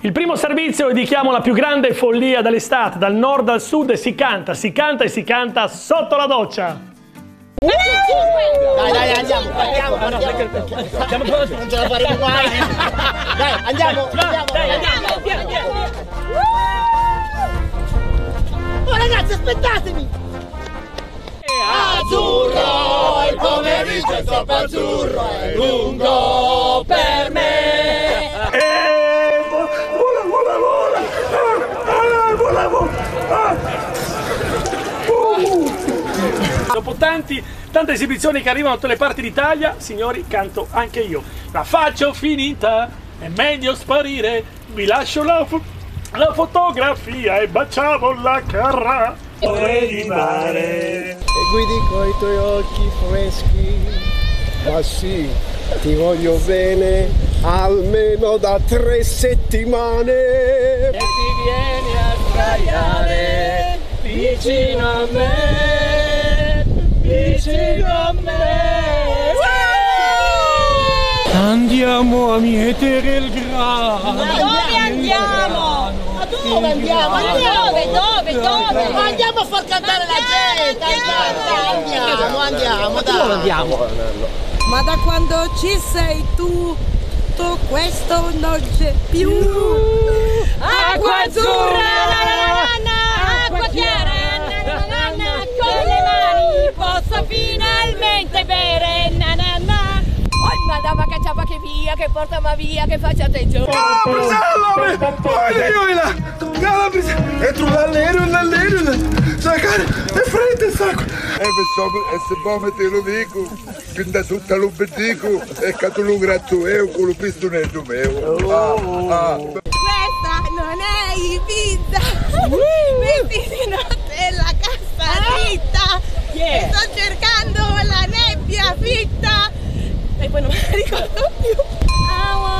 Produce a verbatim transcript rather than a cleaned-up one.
Il primo servizio dedichiamo la più grande follia dell'estate, dal nord al sud, e si canta, si canta e si canta sotto la doccia. Dai, dai, andiamo, andiamo, andiamo. Non ce la faremo mai. Dai, andiamo, andiamo. Dai, andiamo, andiamo, andiamo. Oh ragazzi, aspettatemi. Azzurro, il pomeriggio è troppo azzurro, è lungo per me. Eh, vola, vola, vola. Ah, vola, vola. Ah. Dopo tanti, tante esibizioni che arrivano da tutte le parti d'Italia, signori, canto anche io. La faccio finita, è meglio sparire, vi lascio la, fo la fotografia e baciamo la carra. Di mare. E guidi coi tuoi occhi freschi, ma sì, ti voglio bene almeno da tre settimane. E ti vieni a sdraiare vicino a me, vicino a me. Andiamo a mietere il grano. Ma dove andiamo? Ma dove andiamo? Dove, dove, dove? Ma andiamo a far cantare la gente! Andiamo, andiamo, dai! Dove andiamo? Ma da quando ci sei tu, tutto questo non c'è più. Acqua azzurra, na, na, na, acqua chiara, na, na, na, na, con le mani posso finalmente bere, na, na, na. Oh, madama che ciapa che via, che porta ma via, che faccia te giù. Oh, Brisella, voglio là. Cala, Brisella. Entro nell'aereo, nell'aereo. Sai, cara, è freddo il sacco. E se vuoi te lo dico, che da tutta l'obbedico e che tu lo grazie io con lo pistonetto mio. Ah, ah. Questa non è Ibiza. Vestiti di notte e la cassa dritta.